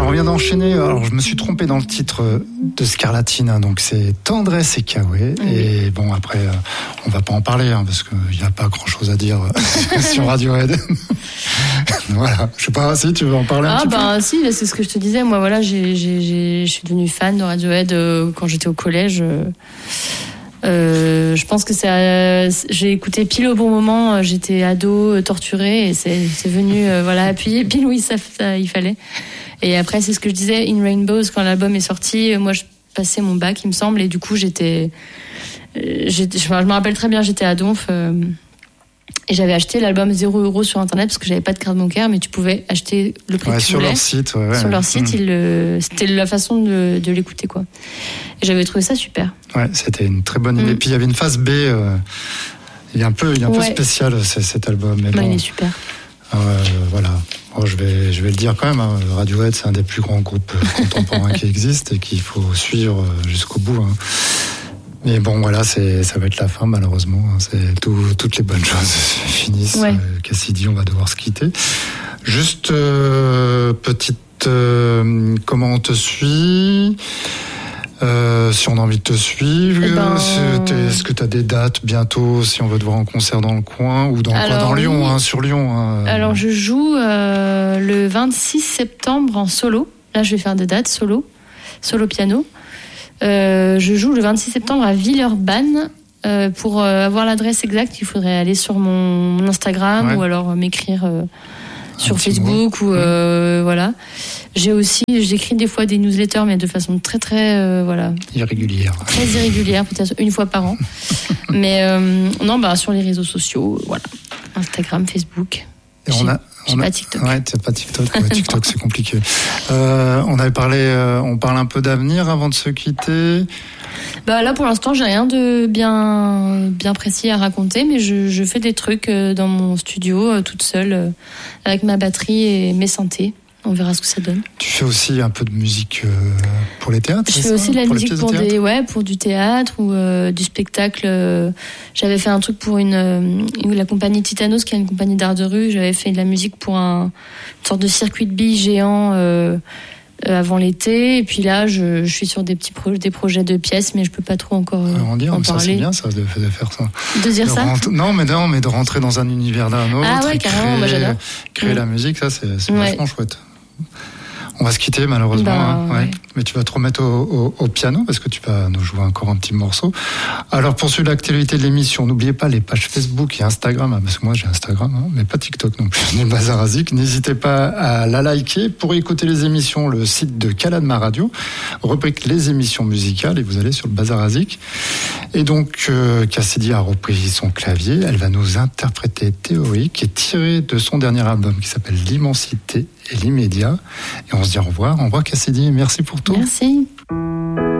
Alors on vient d'enchaîner, alors je me suis trompé dans le titre de Scarlatina, donc c'est Tendresse et Kawe, et bon après on va pas en parler parce qu'il n'y a pas grand chose à dire sur Radiohead. Voilà, je sais pas si tu veux en parler un petit peu. Si, c'est ce que je te disais, moi voilà, je suis devenue fan de Radiohead quand j'étais au collège. Je pense que j'ai écouté pile au bon moment, j'étais ado, torturée, et c'est venu appuyer pile où il fallait. Et après, c'est ce que je disais, In Rainbows, quand l'album est sorti, moi je passais mon bac, il me semble, et du coup je me rappelle très bien, j'étais à Donf, et j'avais acheté l'album 0€ sur internet parce que j'avais pas de carte bancaire, mais tu pouvais acheter le prix que tu voulais. Sur leur site, c'était la façon de l'écouter, quoi. Et j'avais trouvé ça super. Ouais, c'était une très bonne idée. Et puis il y avait une phase B, il est un peu spécial cet album. Mais il est super. Voilà. Bon, je vais le dire quand même, Radiohead, c'est un des plus grands groupes contemporains qui existent et qu'il faut suivre jusqu'au bout. Mais bon, voilà, ça va être la fin, malheureusement. C'est toutes les bonnes choses finissent. Ouais. Cassidy, on va devoir se quitter. Juste, petite, comment on te suit? Si on a envie de te suivre, est-ce que tu as des dates bientôt, si on veut te voir en concert dans le coin ou dans Lyon, sur Lyon Alors, je joue le 26 septembre en solo. Là, je vais faire des dates solo piano. Je joue le 26 septembre à Villeurbanne. Pour avoir l'adresse exacte, il faudrait aller sur mon Instagram ou alors m'écrire sur Facebook ou voilà. J'écris des fois des newsletters, mais de façon très très irrégulière. Très irrégulière, peut-être une fois par an. Mais sur les réseaux sociaux, voilà, Instagram, Facebook. J'ai pas TikTok. Ouais, t'as pas TikTok. Ouais, TikTok, c'est compliqué. On parle un peu d'avenir avant de se quitter. Là, pour l'instant, j'ai rien de bien précis à raconter, mais je fais des trucs dans mon studio, toute seule, avec ma batterie et mes synthés. On verra ce que ça donne. Tu fais aussi un peu de musique pour les théâtres? Je fais aussi de la musique pour du théâtre ou du spectacle. J'avais fait un truc pour la compagnie Titanos, qui est une compagnie d'art de rue. J'avais fait de la musique pour une sorte de circuit de billes géant avant l'été. Et puis là, je suis sur des projets de pièces, mais je peux pas trop encore en parler. Ça, c'est bien, ça, de faire ça. De dire ça? Non, mais de rentrer dans un univers d'un autre. Ah ouais, carrément, moi j'adore. Créer la musique, ça, c'est vachement chouette. On va se quitter malheureusement, mais tu vas te remettre au piano parce que tu vas nous jouer encore un petit morceau. Alors pour suivre l'actualité de l'émission, n'oubliez pas les pages Facebook et Instagram, parce que moi j'ai Instagram, mais pas TikTok non plus, le Bazarazik. N'hésitez pas à la liker. Pour écouter les émissions, le site de Caladma Radio, rubrique les émissions musicales, et vous allez sur le Bazarazik. Et donc Cassidy a repris son clavier, elle va nous interpréter Théorie, qui est tiré de son dernier album qui s'appelle L'immensité et l'immédiat. Et on se dit au revoir. Au revoir Cassidy, merci pour tout. Merci.